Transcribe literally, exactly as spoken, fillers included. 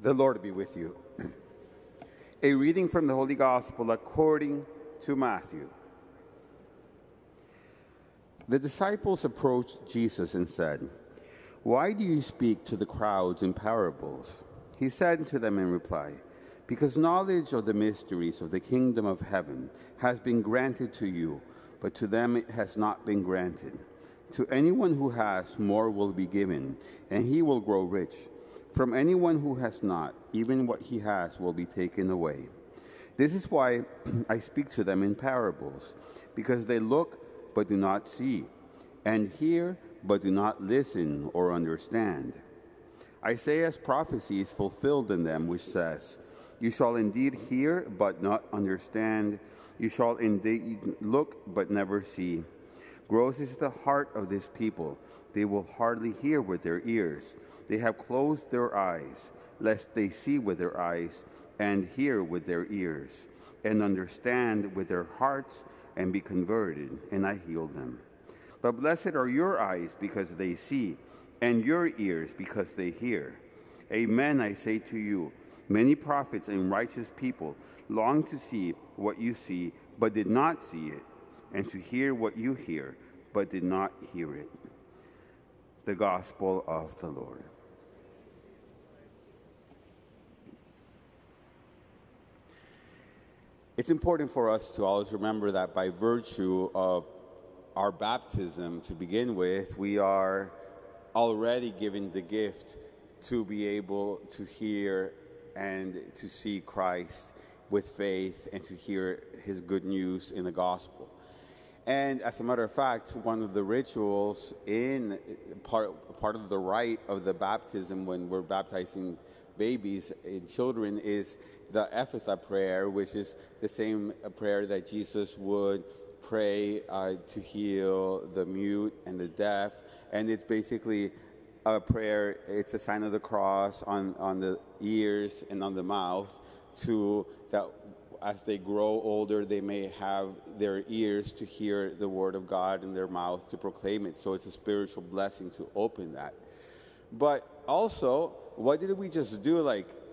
The Lord be with you. A reading from the Holy Gospel according to Matthew. The disciples approached Jesus and said, "Why do you speak to the crowds in parables?" He said to them in reply, "Because knowledge of the mysteries of the kingdom of heaven has been granted to you, but to them it has not been granted. To anyone who has, more will be given, and he will grow rich. From anyone who has not, even what he has will be taken away. This is why I speak to them in parables, because they look but do not see, and hear but do not listen or understand. Isaiah's prophecy is fulfilled in them, which says, 'You shall indeed hear but not understand. You shall indeed look but never see.' Gross is the heart of this people. They will hardly hear with their ears. They have closed their eyes, lest they see with their eyes, and hear with their ears, and understand with their hearts, and be converted, and I heal them. But blessed are your eyes because they see, and your ears because they hear. Amen, I say to you, many prophets and righteous people longed to see what you see, but did not see it, and to hear what you hear, but did not hear it." The Gospel of the Lord. It's important for us to always remember that by virtue of our baptism to begin with, we are already given the gift to be able to hear and to see Christ with faith and to hear his good news in the gospel. And as a matter of fact, one of the rituals in part, part of the rite of the baptism when we're baptizing babies and children is the Ephatha prayer, which is the same prayer that Jesus would pray uh, to heal the mute and the deaf. And it's basically a prayer, it's a sign of the cross on, on the ears and on the mouth, to that as they grow older, they may have their ears to hear the word of God and their mouth to proclaim it. So it's a spiritual blessing to open that. But also, what did we just do like